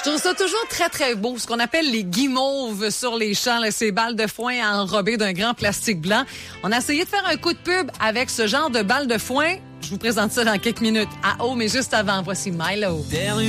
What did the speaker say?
Je trouve ça toujours très, très beau, ce qu'on appelle les guimauves sur les champs, là, ces balles de foin enrobées d'un grand plastique blanc. On a essayé de faire un coup de pub avec ce genre de balles de foin. Je vous présente ça dans quelques minutes. Ah oh, mais juste avant, voici Milo.